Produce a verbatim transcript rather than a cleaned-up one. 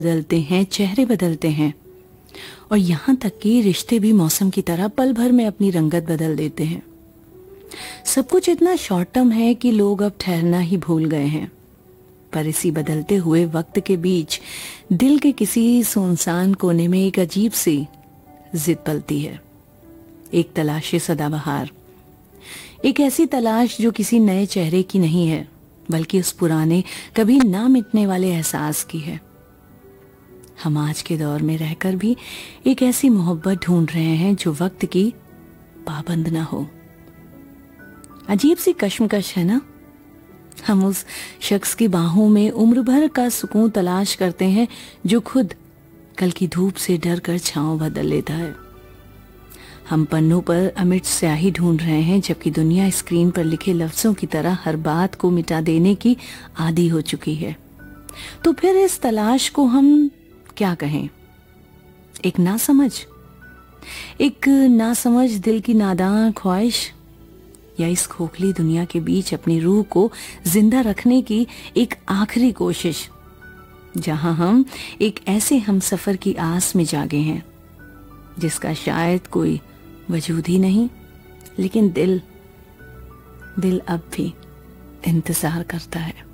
बदलते हैं, चेहरे बदलते हैं और यहाँ तक कि रिश्ते भी मौसम की तरह पल भर में अपनी रंगत बदल देते हैं। सब कुछ इतना शॉर्ट टर्म है कि लोग अब ठहरना ही भूल गए हैं। पर इसी बदलते हुए वक्त के बीच दिल के किसी सुनसान कोने में एक अजीब सी जिद पलती है, एक तलाश सदाबहार, एक ऐसी तलाश जो किसी नए चेहरे की नहीं है बल्कि उस पुराने कभी ना मिटने वाले एहसास की है। हम आज के दौर में रहकर भी एक ऐसी मोहब्बत ढूंढ रहे हैं जो वक्त की पाबंद ना हो। अजीब सी कश्मकश है ना। हम उस शख्स की बाहों में उम्र भर का सुकून तलाश करते हैं जो खुद कल की धूप से डर कर छांव बदल लेता है। हम पन्नों पर अमिट स्याही ढूंढ रहे हैं जबकि दुनिया स्क्रीन पर लिखे लफ्जों की तरह हर बात को मिटा देने की आदी हो चुकी है। तो फिर इस तलाश को हम क्या कहें? एक नासमझ, एक नासमझ दिल की नादान ख्वाहिश, या इस खोखली दुनिया के बीच अपनी रूह को जिंदा रखने की एक आखिरी कोशिश जहां हम एक ऐसे हमसफर की आस में जागे हैं जिसका शायद कोई वजूद ही नहीं, लेकिन दिल दिल अब भी इंतजार करता है।